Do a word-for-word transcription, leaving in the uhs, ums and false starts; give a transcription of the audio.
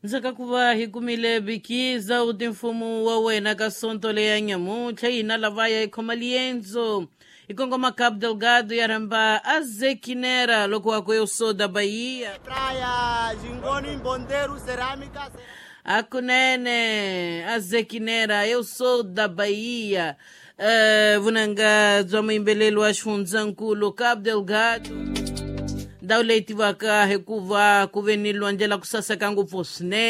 ndzaka kuva hi kumile bikiza u timfumo wa wena ka sonto leya nyamutlha hina lavaya ikhoma lienzo ikongoma Cabo Delgado ya ramba azekinera loko ako eu sou da Bahia praia Jingoni Mbondeiro Cerâmica akunene azekinera eu sou da Bahia uh, vunanga bza muimbelelo wa xifundzakulu Cabo Delgado ndawu leyi tivaka hikuva ku venilwa ndlela ku saseka ngopfu swinene